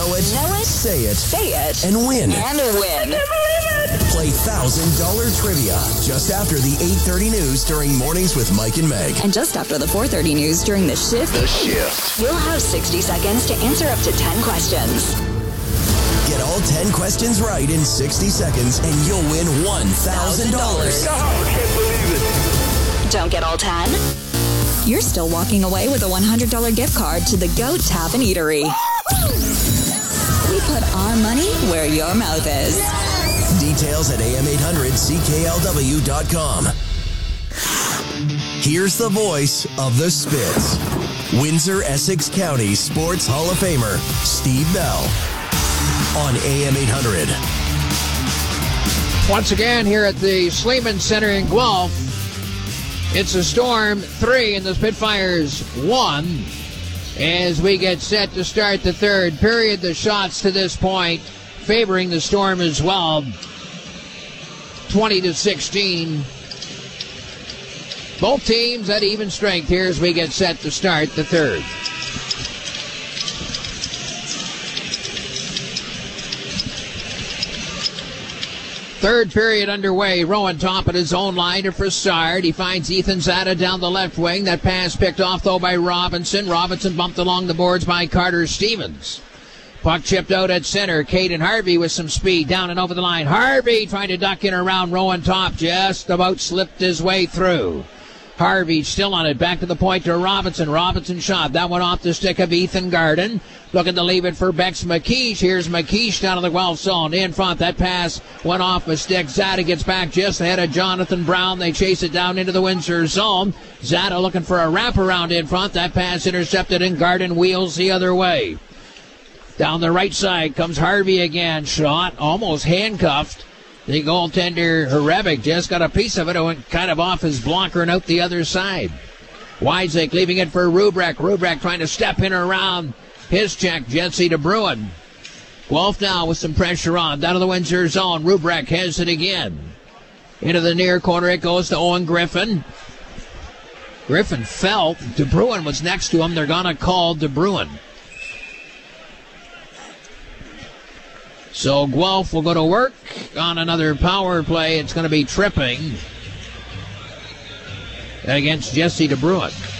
Know it? Say it. And win. Play $1,000 trivia just after the 8:30 news during Mornings with Mike and Meg. And just after the 4:30 news during The Shift. You'll have 60 seconds to answer up to 10 questions. Get all 10 questions right in 60 seconds and you'll win $1,000. I can't believe it. Don't get all 10? You're still walking away with a $100 gift card to the Goat Tavern Eatery. We put our money where your mouth is. Details at am800CKLW.com. Here's the voice of the Spitz. Windsor, Essex County Sports Hall of Famer, Steve Bell. On AM 800. Once again, here at the Sleeman Center in Guelph, it's a Storm 3 and the Spitfires 1. As we get set to start the third period, the shots to this point favoring the Storm as well. 20-16. Both teams at even strength here as we get set to start the third. Third period underway. Rowan top at his own line to Frassard. He finds Ethan Zada down the left wing. That pass picked off, though, by Robinson. Robinson bumped along the boards by Carter Stevens. Puck chipped out at center. Caden Harvey with some speed down and over the line. Harvey trying to duck in around Rowan top. Just about slipped his way through. Harvey still on it. Back to the point to Robinson. Robinson shot. That one off the stick of Ethan Garden. Looking to leave it for Bex McKeish. Here's McKeish down to the Guelph zone. In front. That pass went off a stick. Zada gets back just ahead of Jonathan Brown. They chase it down into the Windsor zone. Zada looking for a wraparound in front. That pass intercepted and Garden wheels the other way. Down the right side comes Harvey again. Shot. Almost handcuffed. The goaltender, Hrebeck, just got a piece of it. It went kind of off his blocker and out the other side. Weizek leaving it for Rubrek. Rubrek trying to step in around his check. Jesse DeBruin. Guelph now with some pressure on. Down to the Windsor zone. Rubrek has it again. Into the near corner it goes to Owen Griffin. Griffin fell. DeBruin was next to him. They're going to call DeBruin. So Guelph will go to work on another power play. It's going to be tripping against Jesse DeBruin.